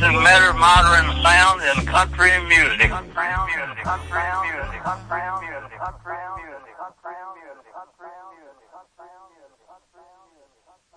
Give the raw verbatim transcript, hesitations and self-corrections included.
introducing better modern sound in country music. Country music. Country music. Country music. Country music.